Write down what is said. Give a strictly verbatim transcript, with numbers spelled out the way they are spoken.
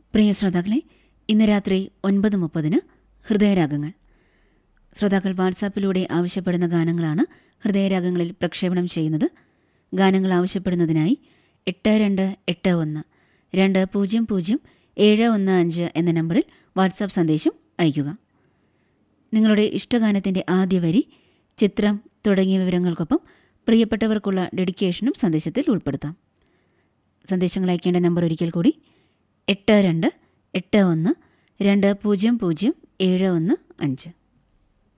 പ്രിയ ശ്രോതാക്കളെ, ഇന്ന് രാത്രി ഒൻപത് മുപ്പതിന് ഹൃദയരാഗങ്ങൾ. ശ്രോതാക്കൾ വാട്സാപ്പിലൂടെ ആവശ്യപ്പെടുന്ന ഗാനങ്ങളാണ് ഹൃദയരാഗങ്ങളിൽ പ്രക്ഷേപണം ചെയ്യുന്നത്. ഗാനങ്ങൾ ആവശ്യപ്പെടുന്നതിനായി എട്ട് രണ്ട് എട്ട് ഒന്ന് രണ്ട് പൂജ്യം പൂജ്യം ഏഴ് ഒന്ന് അഞ്ച് എന്ന നമ്പറിൽ വാട്സാപ്പ് സന്ദേശം അയയ്ക്കുക. നിങ്ങളുടെ ഇഷ്ടഗാനത്തിൻ്റെ ആദ്യ വരി, ചിത്രം തുടങ്ങിയ വിവരങ്ങൾക്കൊപ്പം പ്രിയപ്പെട്ടവർക്കുള്ള ഡെഡിക്കേഷനും സന്ദേശത്തിൽ ഉൾപ്പെടുത്താം. സന്ദേശങ്ങൾ അയക്കേണ്ട നമ്പർ ഒരിക്കൽ കൂടി: എട്ട് രണ്ട് എട്ട് ഒന്ന് രണ്ട് പൂജ്യം പൂജ്യം ഏഴ് ഒന്ന് അഞ്ച്.